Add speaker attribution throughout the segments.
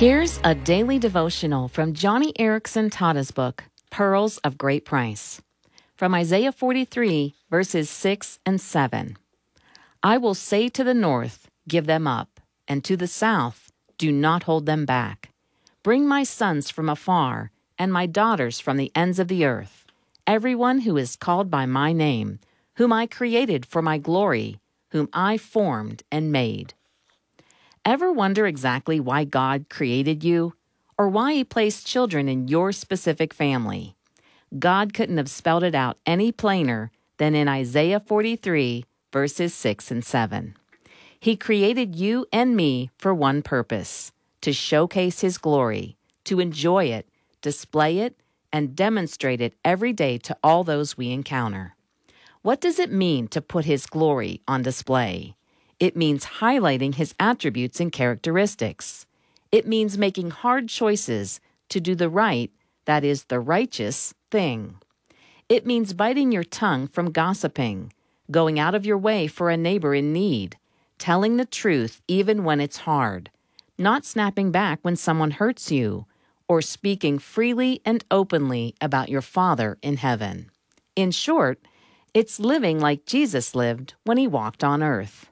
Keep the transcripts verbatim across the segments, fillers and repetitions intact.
Speaker 1: Here's a daily devotional from Joni Eareckson Tada's book, Pearls of Great Price. From Isaiah forty-three, verses six and seven. I will say to the north, give them up, and to the south, do not hold them back. Bring my sons from afar, and my daughters from the ends of the earth, everyone who is called by my name, whom I created for my glory, whom I formed and made. Ever wonder exactly why God created you, or why He placed children in your specific family? God couldn't have spelled it out any plainer than in Isaiah forty-three, verses six and seven. He created you and me for one purpose: to showcase His glory, to enjoy it, display it, and demonstrate it every day to all those we encounter. What does it mean to put His glory on display? It means highlighting His attributes and characteristics. It means making hard choices to do the right, that is, the righteous, thing. It means biting your tongue from gossiping, going out of your way for a neighbor in need, telling the truth even when it's hard, not snapping back when someone hurts you, or speaking freely and openly about your Father in heaven. In short, it's living like Jesus lived when He walked on earth.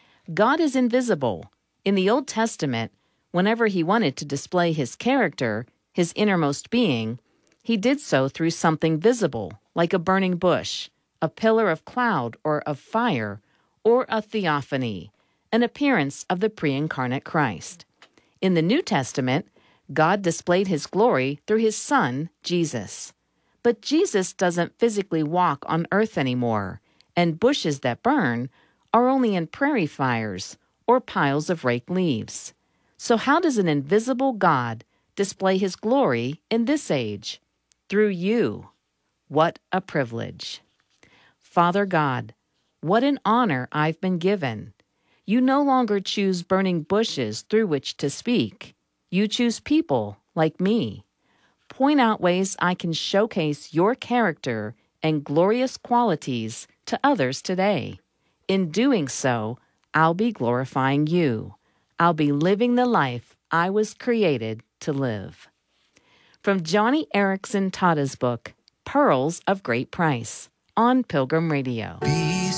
Speaker 1: God is invisible. In the Old Testament, whenever He wanted to display His character, His innermost being, He did so through something visible, like a burning bush, a pillar of cloud or of fire, or a theophany, an appearance of the pre-incarnate Christ. In the New Testament, God displayed His glory through His Son, Jesus. But Jesus doesn't physically walk on earth anymore, and bushes that burn are only in prairie fires or piles of raked leaves. So how does an invisible God display His glory in this age? Through you. What a privilege. Father God, what an honor I've been given. You no longer choose burning bushes through which to speak. You choose people like me. Point out ways I can showcase your character and glorious qualities to others today. In doing so, I'll be glorifying you. I'll be living the life I was created to live. From Joni Eareckson Tada's book, Pearls of Great Price, on Pilgrim Radio.
Speaker 2: Be